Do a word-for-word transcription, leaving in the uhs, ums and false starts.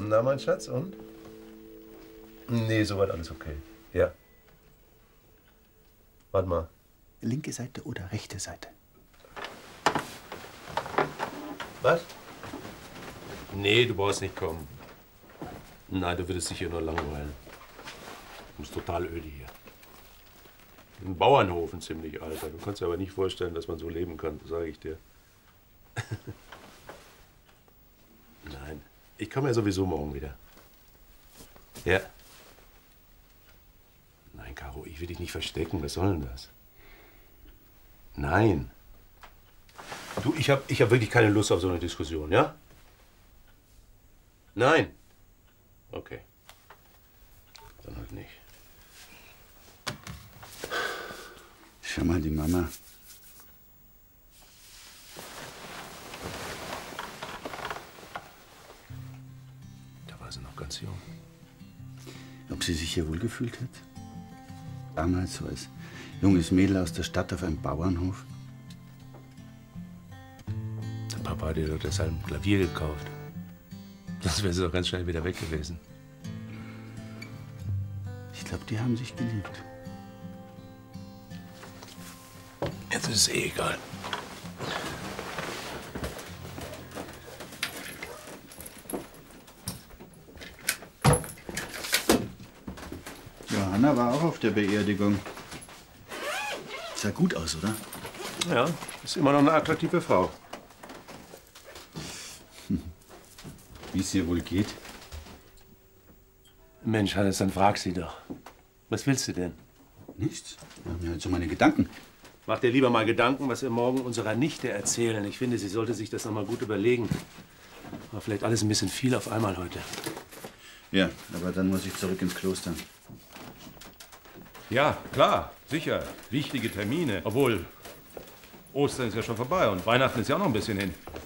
Na, mein Schatz, und? Nee, soweit alles okay. Ja. Warte mal. Linke Seite oder rechte Seite? Was? Nee, du brauchst nicht kommen. Nein, du würdest dich hier nur langweilen. Du bist total öde hier. Ein Bauernhof, ein ziemlich alter. Du kannst dir aber nicht vorstellen, dass man so leben kann, sage ich dir. Nein, ich komme ja sowieso morgen wieder. Ja. Nein, Caro, ich will dich nicht verstecken. Was soll denn das? Nein. Du, ich habe ich hab wirklich keine Lust auf so eine Diskussion, ja? Nein. Okay. Dann halt nicht. Schau mal, die Mama. Da war sie noch ganz jung. Ob sie sich hier wohlgefühlt hat? Damals so als junges Mädel aus der Stadt auf einem Bauernhof. Der Papa hat ihr doch deshalb ein Klavier gekauft. Das wäre sie doch ganz schnell wieder weg gewesen. Ich glaube, die haben sich geliebt. Jetzt ist es eh egal. Johanna war auch auf der Beerdigung. Sah gut aus, oder? Ja, ist immer noch eine attraktive Frau. Wie es ihr wohl geht? Mensch, Hannes, dann frag sie doch. Was willst du denn? Nichts. Ich habe mir halt so meine Gedanken. Mach dir lieber mal Gedanken, was wir morgen unserer Nichte erzählen. Ich finde, sie sollte sich das noch mal gut überlegen. War vielleicht alles ein bisschen viel auf einmal heute. Ja, aber dann muss ich zurück ins Kloster. Ja, klar, sicher. Wichtige Termine. Obwohl, Ostern ist ja schon vorbei und Weihnachten ist ja auch noch ein bisschen hin.